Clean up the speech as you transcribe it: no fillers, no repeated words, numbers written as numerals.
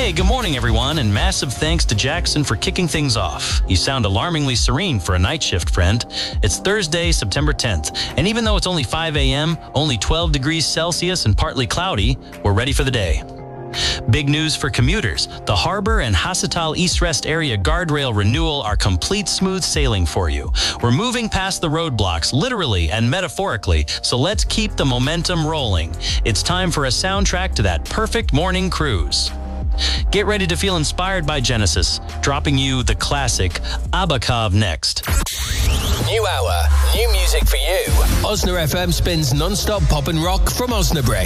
Hey, good morning, everyone, and massive thanks to Jackson for kicking things off. You sound alarmingly serene for a night shift, friend. It's Thursday, September 10th, and even though it's only 5 a.m., only 12 degrees Celsius and partly cloudy, we're ready for the day. Big news for commuters. The Harbor and Hassetal East-West area guardrail renewal are complete smooth sailing for you. We're moving past the roadblocks, literally and metaphorically, so let's keep the momentum rolling. It's time for a soundtrack to that perfect morning cruise. Get ready to feel inspired by Genesis, dropping you the classic Abakov next. New hour, new music for you. Osna FM spins non-stop pop and rock from Osnabrück.